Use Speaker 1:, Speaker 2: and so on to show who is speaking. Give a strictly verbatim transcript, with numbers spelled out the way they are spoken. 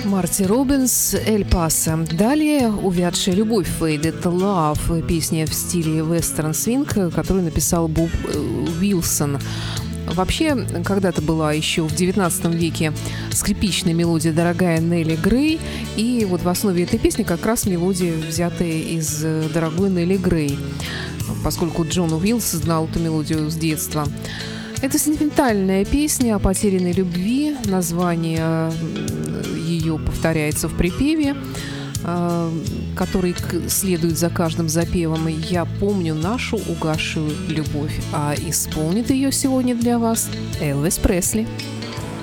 Speaker 1: Марти Робинс, «Эль Пасо». Далее «Увядшая любовь», «Faded Love», песня в стиле вестерн-свинг, которую написал Боб Уилсон. Вообще, когда-то была еще в девятнадцатом веке скрипичная мелодия «Дорогая Нелли Грей», и вот в основе этой песни как раз мелодия, взятая из «Дорогой Нелли Грей», поскольку Джон Уилс знал эту мелодию с детства. Это сентиментальная песня о потерянной любви. Название ее повторяется в припеве, который следует за каждым запевом. «Я помню нашу угасшую любовь», а исполнит ее сегодня для вас Элвис Пресли.